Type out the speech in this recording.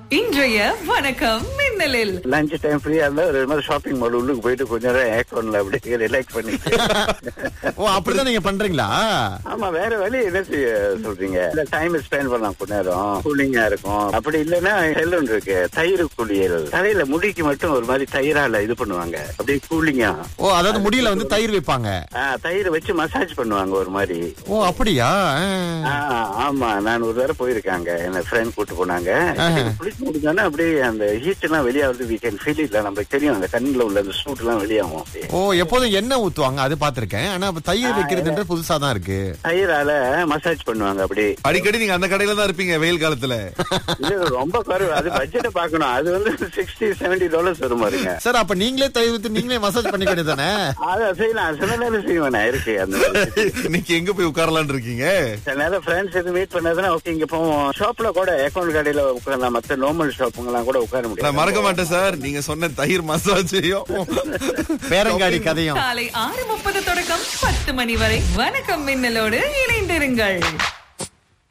இன்றைய வணக்கம் மின்னலில் lunch time ஃப்ரீயா இருந்தா ஒரு மாதிரி ஷாப்பிங் மால் உள்ளுக்கு போயிட்டு கொஞ்ச நேரம் ஏக்கோன்ல அப்படியே ரிலாக்ஸ் பண்ணி ஓ அப்படிதான் நீங்க பண்றீங்களா? ஆமா, வேற வழி என்ன செய்ய சொல்றீங்க? இல்ல டைம் ஸ்பெண்ட் பண்ணலாம் கொஞ்ச நேரம், கூலிங்கா இருக்கும். அப்படி இல்லன்னா செல்லுன்னு இருக்கு தயிர் குளியல், தலையில முடிக்கு மட்டும் ஒரு மாதிரி தயிரால இது பண்ணுவாங்க, அப்படியே கூலிங்கா. ஓ அதாவது முடியல வந்து தயிர் வைப்பாங்க. தயிர் வச்சு மசாஜ் பண்ணுவாங்க ஒரு மாதிரி. ஓ அப்படியா? ஆமா, நான் ஒரு தடவை போயிருக்காங்க, என்ன ஃப்ரெண்ட் கூட்டு போனாங்க. குளிச்சு முடிஞ்சோன்னா அப்படியே அந்த ஹீட் எல்லாம் வெளியாவது we can feel it. நமக்கு தெரியும் அந்த கண்ணுல உள்ள அந்த சூட் எல்லாம் வெளியாகும். ஓ எப்போதும் எண்ணெய் ஊத்துவாங்க அது பாத்திருக்கேன், ஆனா தயிர் வைக்கிறதுன்ற புதுசா தான் இருக்கு. தயிரால மசாஜ் பண்ணுவாங்க அப்படியே. அடிக்கடி நீங்க அந்த கடையில தான் இருப்பீங்க வெயில் காலத்துல? ரொம்ப குறைவு, அது பட்ஜெட்டை பார்க்கணும். அது வந்து $60-70 வரும் பாருங்க. சார் அப்ப நீங்களே தயிர் ஊத்தி நீங்களே மசாஜ் பண்ணிக்க வேண்டியதானே? அதான் செய்யலாம், சில நேரம் செய்வேன் இருக்கு. அந்த இன்னைக்கு எங்க போய் உட்காரலான் இருக்கீங்க? சில நேரம் ஃப்ரெண்ட்ஸ் எதுவும் மீட் பண்ணதுன்னா ஓகே இங்க போவோம். ஷாப்ல கூட அக்கௌண்ட் கடையில உட்காரலாம், மத்த நார்மல் ஷாப்புங்கெல்லாம் கூட உட்கார முடியும். நான் மறக்க மாட்டேன் சார் நீங்க சொன்ன தயிர் மசாஜையும் பேரங்காடி கதையும். காலை 6:30 தொடக்கம் 10 மணி வரை வணக்கம் மின்னலோடு இணைந்திருங்கள்.